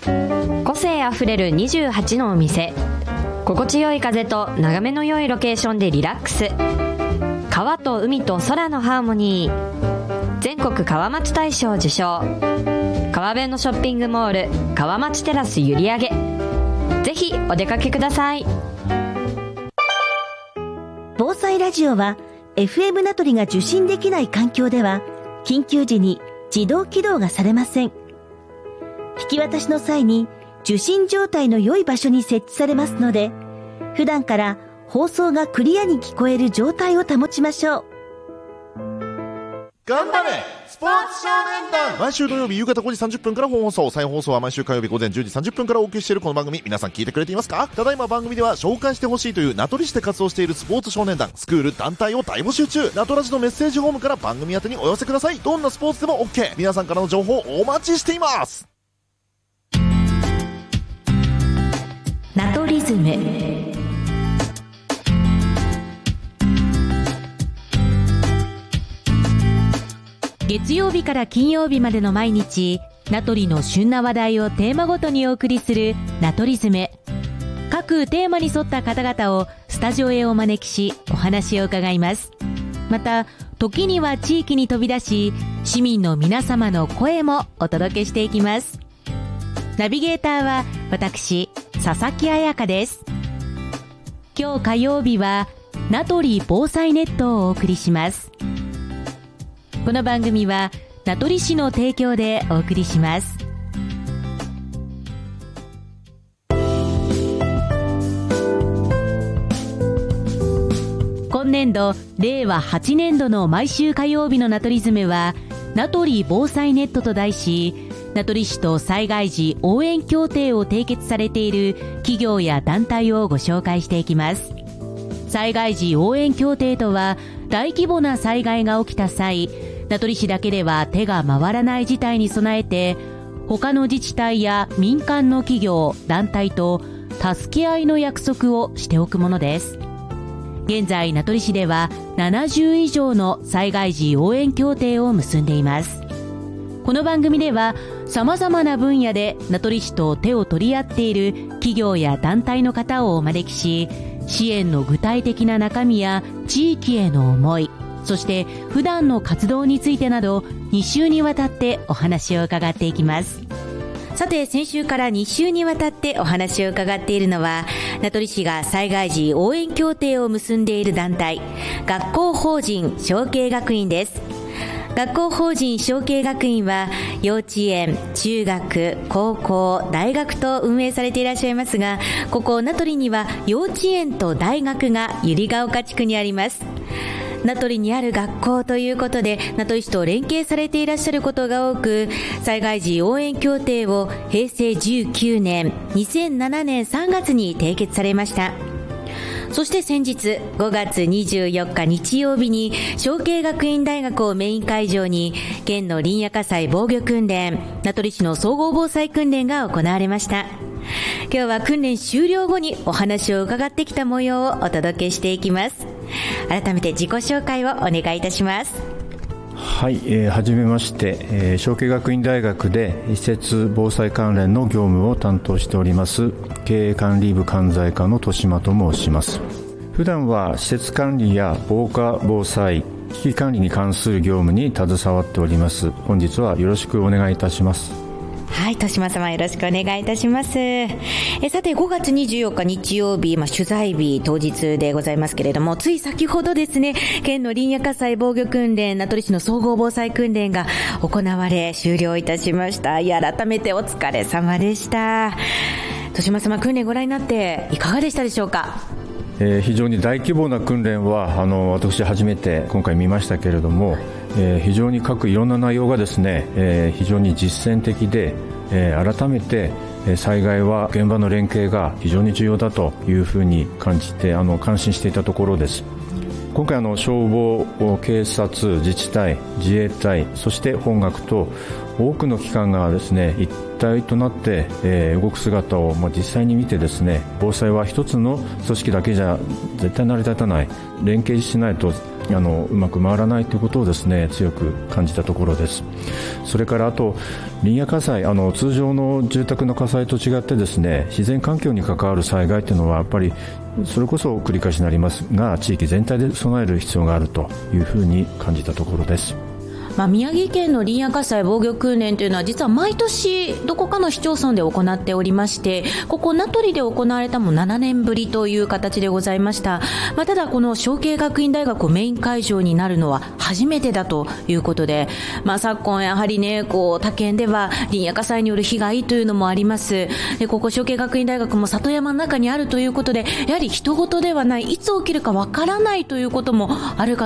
個性あふれる28のお店、心地よい風と眺めの良いロケーションでリラックス。川と海と空のハーモニー、全国川町大賞受賞。川辺のショッピングモール川町テラス閖上。ぜひお出かけください。 防災ラジオは FM 名取が受信できない環境では緊急時に自動起動がされません。引き渡しの際に受信状態の良い場所に設置されますので、普段から放送がクリアに聞こえる状態を保ちましょう。 頑張れスポーツ少年団。毎週土曜日夕方5時30分から本放送、再放送は毎週火曜日午前10時30分からお送りしているこの番組、皆さん聞いてくれていますか？ただいま番組では紹介してほしいという名取市で活動しているスポーツ少年団、スクール、団体を大募集中。名取ラジのメッセージフォームから番組宛てにお寄せください。どんなスポーツでも OK。 皆さんからの情報お待ちしています。 名取リズム。 月曜日から金曜日までの毎日、名取の旬な話題をテーマごとにお送りする名取リズム。各テーマに沿った方々をスタジオへお招きし、お話を伺います。また、時には地域に飛び出し、市民の皆様の声もお届けしていきます。ナビゲーターは私、佐々木彩香です。今日火曜日は名取防災ネットをお送りします。この番組は名取市の提供でお送りします。今年度令和8年度の毎週火曜日の名取ズムは名取防災ネットと題し、名取市と災害時応援協定を締結されている企業や団体をご紹介していきます。災害時応援協定とは、大規模な災害が起きた際、名取市だけでは手が回らない事態に備えて、他の自治体や民間の企業、団体と助け合いの約束をしておくものです。現在、名取市では70以上の災害時応援協定を結んでいます。この番組では様々な分野で名取市と手を取り合っている企業や団体の方をお招きし、支援の具体的な中身や地域への思い、そして普段の活動についてなど2週にわたってお話を伺っていきます。さて、先週から2週にわたってお話を伺っているのは、名取市が災害時応援協定を結んでいる団体、学校法人承継学院です。学校法人承継学院は幼稚園、中学、高校、大学と運営されていらっしゃいますが、ここ名取には幼稚園と大学が百合ヶ丘地区にあります。名取にある学校ということで、名取市と連携されていらっしゃることが多く、災害時応援協定を平成19年、2007年3月に締結されました。そして先日5月24日日曜日に承継学院大学をメイン会場に県の林野火災防御訓練、名取市の総合防災訓練が行われました。今日は訓練終了後にお話を伺ってきた模様をお届けしていきます。改めて自己紹介をお願いいたします。 はい、はじめまして、承継学院大学で施設防災関連の業務を担当しております経営管理部管財課の豊島と申します。普段は施設管理や防火防災危機管理に関する業務に携わっております。本日はよろしくお願いいたします。 はい、豊島様よろしくお願いいたします。さて、5月24日日曜日、取材日当日でございますけれども、つい先ほどですね、県の林野火災防御訓練、名取市の総合防災訓練が行われ終了いたしました。改めてお疲れ様でした。豊島様、訓練ご覧になっていかがでしたでしょうか？ 非常に大規模な訓練は私初めて今回見ましたけれども、非常にいろんな内容がですね、非常に実践的で、改めて災害は現場の連携が非常に重要だというふうに感じて感心していたところです。今回消防、警察、自治体、自衛隊、そして本学と多くの機関がですね一体となって、動く姿を実際に見てですね、防災は一つの組織だけじゃ絶対成り立たない、連携しないとうまく回らないということをですね、強く感じたところです。それからあと林野火災、通常の住宅の火災と違ってですね、自然環境に関わる災害というのはやっぱりそれこそ繰り返しになりますが、地域全体で備える必要があるというふうに感じたところです。 宮城県の林野火災防御訓練というのは実は毎年どこかの市町村で行っておりまして、ここ名取で行われたも7年ぶりという形でございました。ただこの昭恵学院大学メイン会場になるのは初めてだということで、昨今やはりね、他県では林野火災による被害というのもあります。で、ここ昭恵学院大学も里山の中にあるということで、やはり人事ではない、いつ起きるかわからないということもあるか